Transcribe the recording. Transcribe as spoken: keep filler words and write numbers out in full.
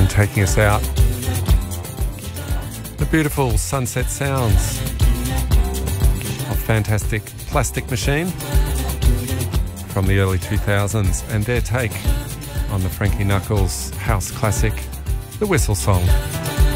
and taking us out. The beautiful Sunset Sounds of fantastic Plastic Machine from the early two thousands and their take on the Frankie Knuckles house classic, The Whistle Song.